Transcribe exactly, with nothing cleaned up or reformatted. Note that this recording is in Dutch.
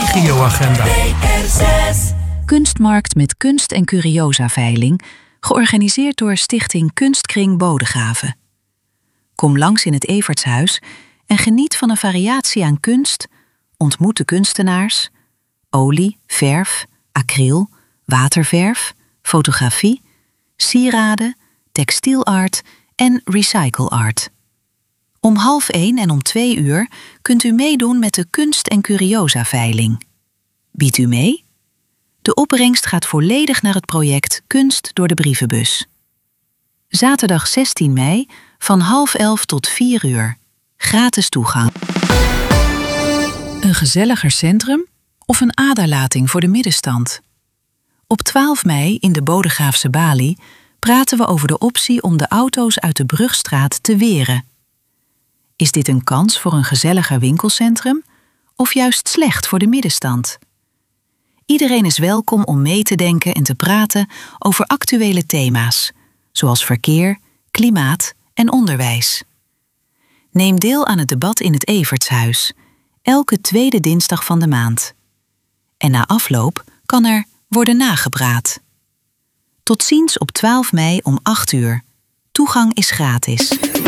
regioagenda. Kunstmarkt met kunst- en curiosa-veiling, georganiseerd door Stichting Kunstkring Bodegraven. Kom langs in het Evertshuis en geniet van een variatie aan kunst, ontmoet de kunstenaars, olie, verf, acryl, waterverf, fotografie, sieraden, textielart en recycle art. Om half één en om twee uur kunt u meedoen met de kunst- en curiosa-veiling. Biedt u mee? De opbrengst gaat volledig naar het project Kunst door de brievenbus. Zaterdag zestien mei van half elf tot vier uur. Gratis toegang. Een gezelliger centrum of een aderlating voor de middenstand? Op twaalf mei in de Bodegraafse Balie praten we over de optie om de auto's uit de Brugstraat te weren. Is dit een kans voor een gezelliger winkelcentrum of juist slecht voor de middenstand? Iedereen is welkom om mee te denken en te praten over actuele thema's, zoals verkeer, klimaat en onderwijs. Neem deel aan het debat in het Evertshuis, elke tweede dinsdag van de maand. En na afloop kan er worden nagepraat. Tot ziens op twaalf mei om acht uur. Toegang is gratis.